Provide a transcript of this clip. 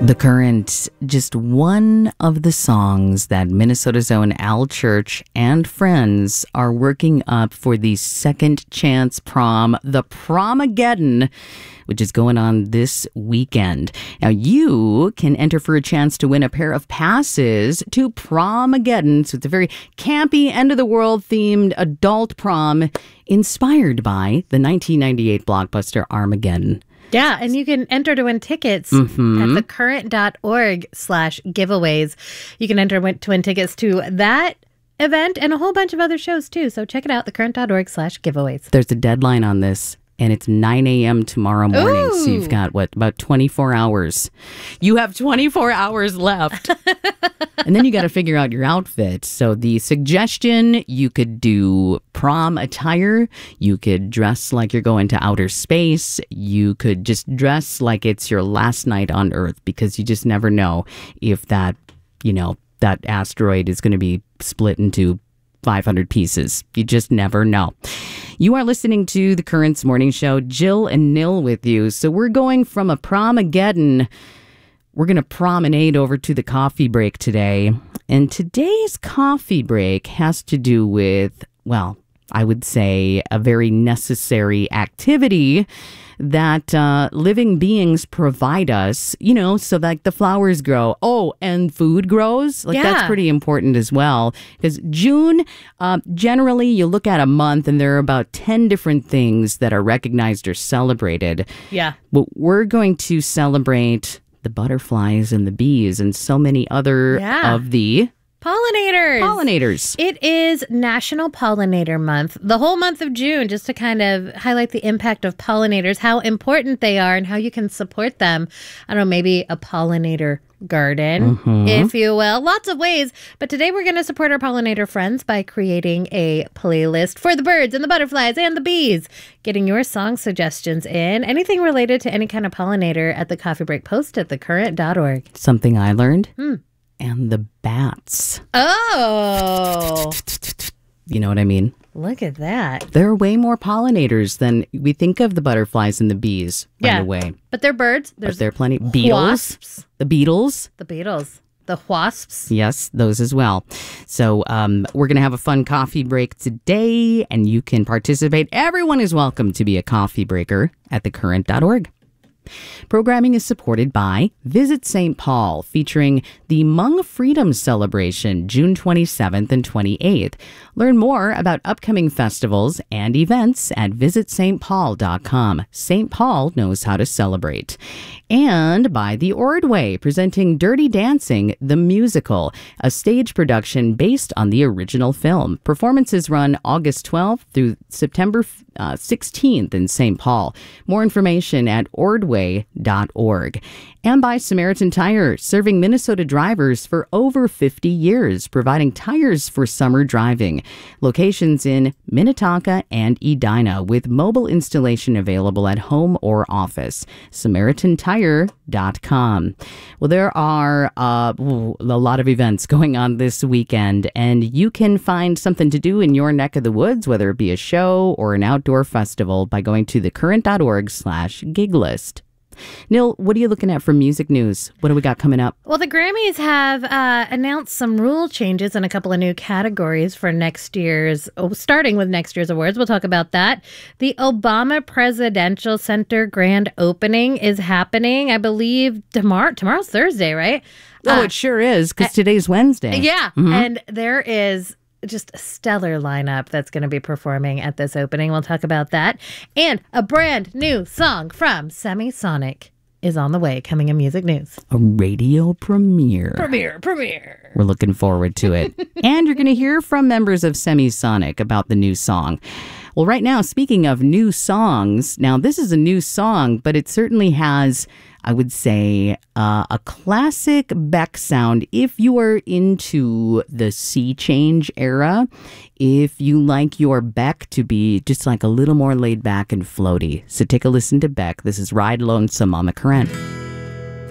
The Current, just one of the songs that Minnesota's own Al Church and friends are working up for the Second Chance Prom, the Promageddon, which is going on this weekend. Now, you can enter for a chance to win a pair of passes to Promageddon. So it's a very campy, end-of-the-world themed adult prom inspired by the 1998 blockbuster Armageddon. Yeah, and you can enter to win tickets at thecurrent.org/giveaways. You can enter to win tickets to that event and a whole bunch of other shows, too. So check it out, thecurrent.org/giveaways. There's a deadline on this, and it's 9 a.m. tomorrow morning. Ooh. So you've got, about 24 hours? You have 24 hours left. And then you got to figure out your outfit. So the suggestion, you could do prom attire. You could dress like you're going to outer space. You could just dress like it's your last night on Earth, because you just never know if that asteroid is going to be split into 500 pieces. You just never know. You are listening to The Current's Morning Show. Jill and Nil with you. So we're going from a Promageddon. We're going to promenade over to the coffee break today. And today's coffee break has to do with, well, I would say a very necessary activity that living beings provide us, so that the flowers grow. Oh, and food grows. That's pretty important as well. Because June, generally, you look at a month and there are about 10 different things that are recognized or celebrated. Yeah. But we're going to celebrate the butterflies and the bees and so many other of the pollinators. It is National Pollinator Month, the whole month of June, just to kind of highlight the impact of pollinators, how important they are, and how you can support them. I don't know, maybe a pollinator garden, if you will. Lots of ways. But today we're going to support our pollinator friends by creating a playlist for the birds and the butterflies and the bees. Getting your song suggestions in, anything related to any kind of pollinator at the Coffee Break post at thecurrent.org. Something I learned. And the bats. Oh. You know what I mean? Look at that. There are way more pollinators than we think of the butterflies and the bees, by the way. But they're birds. But there are plenty. Beetles. Wasps. The beetles. The beetles. The wasps. Yes, those as well. So we're going to have a fun coffee break today, and you can participate. Everyone is welcome to be a coffee breaker at thecurrent.org. Programming is supported by Visit St. Paul, featuring the Hmong Freedom Celebration, June 27th and 28th. Learn more about upcoming festivals and events at visitstpaul.com. St. Paul knows how to celebrate. And by The Ordway, presenting Dirty Dancing, the musical, a stage production based on the original film. Performances run August 12th through September 16th in St. Paul. More information at ordway.org. And by Samaritan Tire, serving Minnesota drivers for over 50 years, providing tires for summer driving. Locations in Minnetonka and Edina, with mobile installation available at home or office. SamaritanTire.com. Well, there are a lot of events going on this weekend, and you can find something to do in your neck of the woods, whether it be a show or an outdoor festival, by going to thecurrent.org/gig list. Nil, what are you looking at for music news? What do we got coming up? Well, the Grammys have announced some rule changes and a couple of new categories for starting with next year's awards. We'll talk about that. The Obama Presidential Center grand opening is happening, I believe, tomorrow. Tomorrow's Thursday, right? Oh, it sure is, because today's Wednesday. Yeah, and there is just a stellar lineup that's going to be performing at this opening. We'll talk about that. And a brand new song from Semisonic is on the way, coming in music news. A radio premiere. Premiere. We're looking forward to it. And you're going to hear from members of Semisonic about the new song. Well, right now, speaking of new songs, now this is a new song, but it certainly has, I would say, a classic Beck sound. If you are into the sea change era, if you like your Beck to be just like a little more laid back and floaty. So take a listen to Beck. This is Ride Lonesome on The Current.